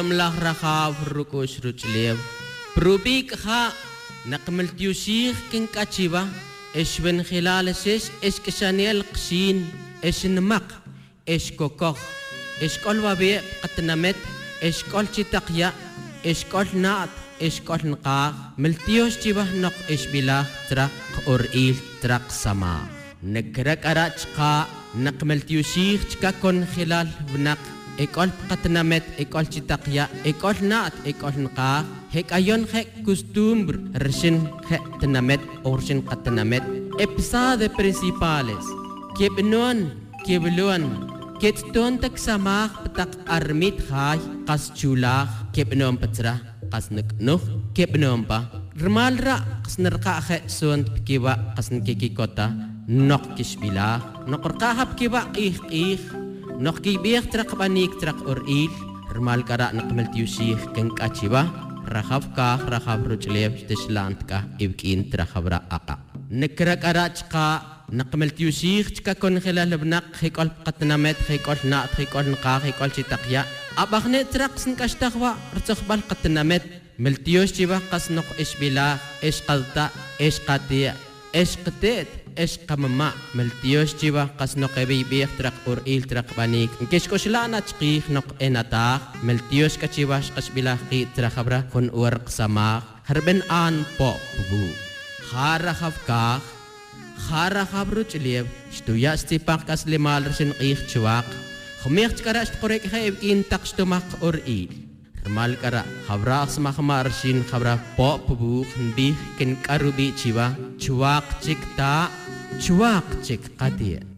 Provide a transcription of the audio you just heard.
ملاخ رخاف ركوش رجليب بروبيك خا نقمل تيوشيخ كن كاتشيبا إيش بن خلال سيش إيش كشانيل قشين إيش نمق إيش كوكوخ إيش كل وبي قتنمت إيش كل تقيا إيش كل نات إيش كل نقاخ ملتيوش تيبه نق إيش بلا ترق أورئيل ترق سما نكرك أراجقا نقمل تيوشيخ تكا خلال بنق إيكول قتنمت إيكول تقيا إيكول نات إيكول نقاخ هيك أيون هيك كوستومبر رشين هيك تنمت أورشين قتنمت episode principales kebelon ketton tak samah petak armit hai kas chulah kebnom patra kas neknuh kebnom pa remalra kas nerka he sunt kiwa kas nkiki kota nok kisbila nokorka hap kiwa ih nok kibih trak banik trak oril remal kara nakmel tiusih keng kachiba rahaf rujleb tishlant ka ibkin trakhabra aka نكرك أراجقا نقمل تيوشيخ تكا كون خلال بناق خيكول قتنامت خيكول ناط خيكول نقا خيكول تقيا أباخني تراقسن كاشتاخوا رتخبال قتنامت ملتيوش تيبا قسنق إش بلا إش قلتا إش قاتيا إش قتيت إش قمما ملتيوش تيبا قسنق بيبيخ تراق أورئيل تراق بانيك نكيش كوشلانا تقيخ نق إناتاخ ملتيوش كتيباش قش بلا خي تراخبرا كون ورق سماخ هربن آن بو بو خارا خبروت ليب شتويا استيباق كاس لمال رشن قيخ شواق خميخ تكرا اشتقريك خيب إن تقشتماق أورئيل رمال كرا خبرا أخسما خما رشين خبرا بوب بوخ نبيخ كن كاروبي شواق شواق چك تا شواق چك قاتيه